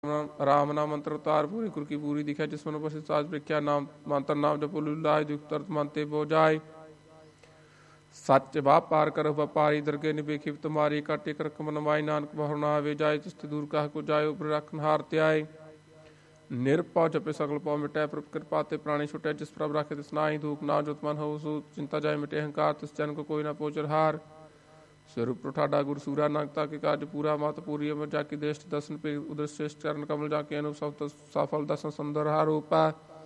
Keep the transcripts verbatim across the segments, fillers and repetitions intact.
राम नाम मंत्र उतार पूरी गुर की पूरी दिखा जिस मन पर साज प्रेख्या नाम मंत्र नाम जपो लाज दुख तरत मनते बो जाए सच बाप पार कर व्यापारी दरगे निबेखी तुम्हारी काटे कर कमन माई नानक बहु ना वे जाए तुस्त दूर कह को जाए उपर रखन हार त्याय निरपौ जपे सकल पौ मिटै प्रभ कृपा ते प्राणी छुटै जिस प्रभ राखे तिस नाहि धूप ना जुत मन हो सो चिंता जाय मिटे अहंकार तिस जन को कोई ना पोचर हार स्वरूप ठाडा गुर सूरा नागता के काज पूरा मात पूरी अमर जाकी देश दर्शन पे उदर श्रेष्ठ चरण कमल जाके अनुप सफल दर्शन सुंदर हारूपा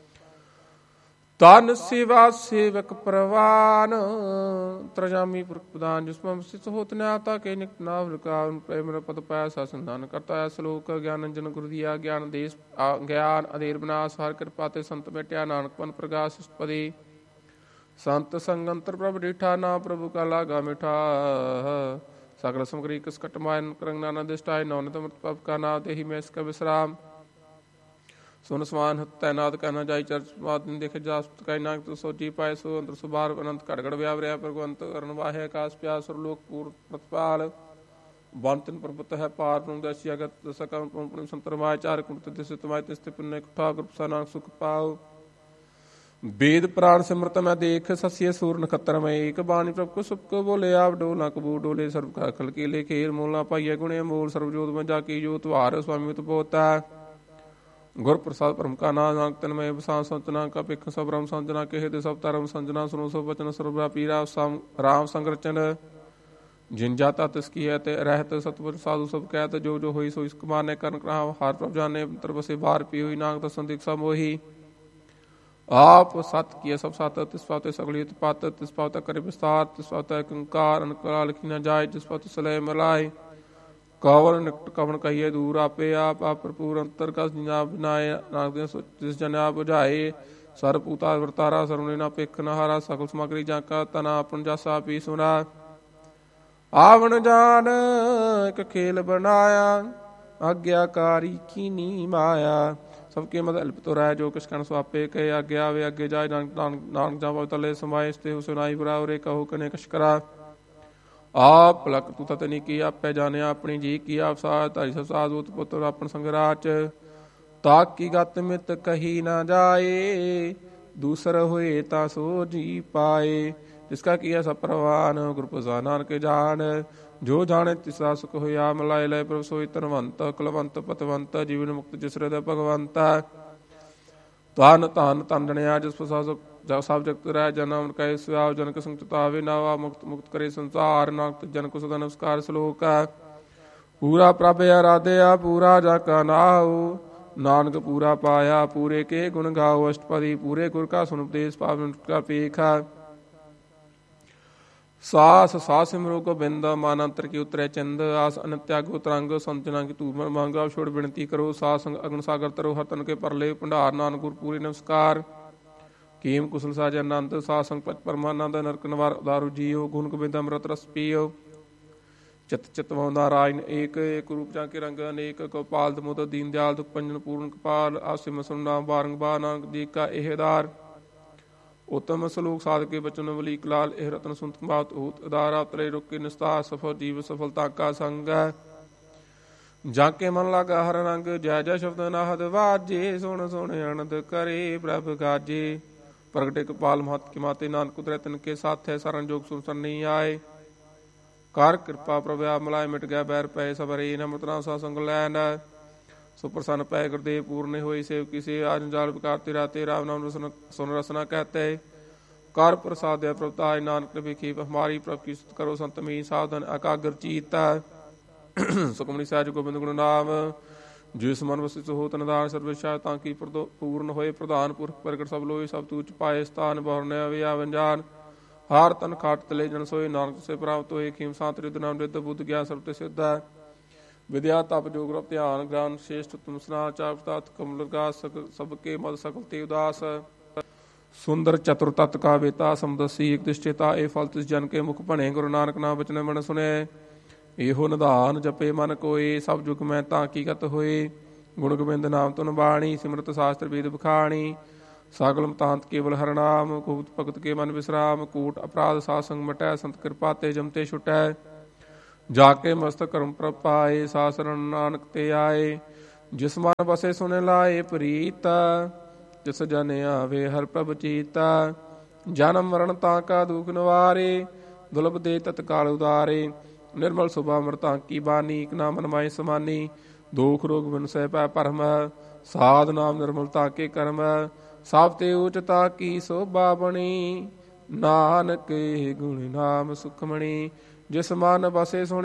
तन सेवा सेवक प्रवान त्रजामी प्रदान जिसमें स्थित होत न्याता के निक नाव प्रेम पद पाया संधान करता है श्लोक ज्ञान जन गुरु दिया ज्ञान देश ज्ञान अधेर विनाश हर कृपा ते संत मेटिया नानक पन प्रकाश पदे संत संगंतर प्रभु डीठा ना प्रभु का लागा मिठा सकल समग्री कस कटमायन करंग नाना दिष्टाय नौनत मृत पब का नाम देहि में इसका विश्राम सुन समान तैनात कहना जाय चर्च बात देखे जास कई नाग तो सोची पाए सो अंतर सुबार अनंत कड़गड़ व्यावरया प्रगवंत करण वाहे आकाश प्यास और लोक पूर्ण प्रतिपाल बंतन प्रभुत है पार दशी अगत सकम संतर माय चार कुंत दिस तमाय तिस्ते पुण्य कुठा ग्रुप सना सुख पाओ वेद प्राण सिमृत मैं देख सस्य सूर नखत्र में एक बाणी प्रभ को सुख को बोले आप डोला कबू डोले सर्व का खल के ले खेल मोला पाइय गुणे मूल सर्वजोत में जाकी जोत वार स्वामी तो पोता गुर प्रसाद परम का नाम तन में बसा संतना का पिख सब राम संजना के हृदय सब तरम संजना सुनो सब वचन सर्वरा पीरा राम संगरचन जिन जाता तिसकी है ते रहत सतवच साधु सब कहत जो जो होई सो इस माने कर्ण ग्रह हार प्रभ जाने अंतर बसे बार पी हुई नाग दर्शन दीक्षा मोही आप सत किए सब सात तिस पाते सगली पात तिस पाता करे विस्तार तिस पाता कंकार अनकला लिखी न जाए जिस पात सलय मलाय कवन निकट कवन कहिए दूर आपे आप आप भरपूर अंतर का बनाए नाग जिस जन आप बुझाए सर पूता वर्तारा सर्वने ना पेख नहारा सकल सामग्री जाका तना अपन जासा पी सुना आवन जान एक खेल बनाया आज्ञाकारी कीनी माया सबके मद अल्प तो राय जो किस कण स्वापे कहे आज्ञा वे आगे जाए नानक नानक जावा तले समाये स्ते सुनाई बुरावरे कहो कने कशकरा आप लक तू ततनी की आपे जाने अपनी जी की आप साथ तारी सब साधुत पुत्र अपन संगराच ताक की गत मित कही ना जाए दूसर हुए ता सो जी पाए जिसका किया सब प्रवान गुरु प्रसाद नानक जान जो जाने तिसरा सुख होया मलाय लय प्रभ सोई तनवंत कुलवंत पतवंत जीवन मुक्त जिस हृदय भगवंत तान तान तन जनिया जिस प्रसाद सब जगत रह जन्म कहे सुयाव जनक संतावे नवा मुक्त मुक्त करे संसार नानक जन को सदा नमस्कार श्लोक पूरा प्रभ आराध्या पूरा जाका नाऊ नानक पूरा पाया पूरे के गुण गाओ अष्टपदी पूरे गुर का सुन उपदेश पावन का पेखा सास सास सिमरो गोबिंद मानांतर की उतरे चंद आस अनत्यागो तरंग संतना की तू मांगा छोड़ विनती करो सासंग अग्न सागर तरो हतन के परले भंडार नानक गुर पूरी नमस्कार कीम कुशल साज अनंत सासंग पच परमानंद नरक नवार दारु जियो गुण गोबिंद अमृत रस पियो चित चित नारायण एक एक रूप जाके रंग अनेक गोपाल दमोद दीन दयाल दुख पंजन पूर्ण कपाल आसिम सुनना बारंगबार नानक जी का एहदार उत्तम सलोक साध के बचन बली कलाल एह रत्न सुनत बात होत उदारा तले रुक के निस्तार सफल जीव सफलता का संग जाके मन लागा हर रंग जय जय शब्द नाहद वाजे सुन सुन आनंद करे प्रभ गाजे प्रगटे कपाल महत की माते नानक कुदरतन के साथ है शरण जोग सुन सन नहीं आए कर कृपा प्रभा मलाय मिट गया बैर पै सबरे नमृतना सा संग लैन सुप्रसन्न पै गुरुदेव पूर्ण होई सेव किसे आज जाल विकार तेरा तेरा नाम रसन सुन रसना कहते कर प्रसाद प्रभुताय नानक विखी हमारी प्रभ की स्तुति करो संत मी साधन एकाग्र चीता सुखमणि सहज गोबिंद गुण नाम जिस मन वसित हो तनदान सर्वेशा ताकि पूर्ण होए प्रधान पुरख प्रगट सब लोई सब तूच पाए स्थान बहुरने अवंजान हार तन खाट तले जन सोए नानक से प्राप्त होए खीम सात रिद नाम रिद बुद्ध ज्ञान सर्वते सिद्ध विद्या तप जोग ध्यान ज्ञान श्रेष्ठ तुम स्ना चाप कमल का सबके मद सकल ते उदास सुंदर चतुर तत् का बेता समदसी एक दिष्टेता ए फल तिस जन के मुख बने गुरु नानक नाम बचन मन सुने एहो निधान जपे मन कोय सब जुग में ताकी गत होए गुण गोबिंद नाम तुन बाणी सिमरत शास्त्र वेद बखाणी सागल मतांत केवल हरनाम कूट भगत के मन विश्राम कूट अपराध सासंग मटै संत कृपा ते जमते छुटै जाके मस्तक कर्म प्रभ पाए सासरण नानक ते आए ਜਿਸ ਮਨ ਬਸੇ ਸੁਨੇ ਲਾਏ ਪ੍ਰੀਤ, ਜਿਸ ਜਨ ਆਵੇ ਹਰ ਪ੍ਰਭ ਚੀਤਾ। ਜਨਮ ਮਰਨ ਤਾਂ ਕਾ ਦੁਖ ਨਿਵਾਰੇ, ਦੁਲਭ ਦੇ ਤਤਕਾਲ ਉਦਾਰੇ। ਨਿਰਮਲ ਸੁਭਾ ਅੰਮ੍ਰਿਤਾਂ ਕੀ ਬਾਣੀ, ਇਕ ਨਾ ਮਨ ਮਾਹਿ ਸਮਾਨੀ। ਦੁਖ ਰੋਗ ਬਿਨ ਸਹਿ ਪੈ ਭਰਮ, ਸਾਧ ਨਾਮ ਨਿਰਮਲਤਾ ਕੇ ਕਰਮ। ਸਭ ਤੇ ਉਚਤਾ ਕੀ ਸੋਭਾ ਬਣੀ, ਨਾਨਕ ਗੁਣ ਨਾਮ ਸੁਖਮਣੀ। ਜਿਸ ਮਨ ਬਸੇ ਸੁਣੇ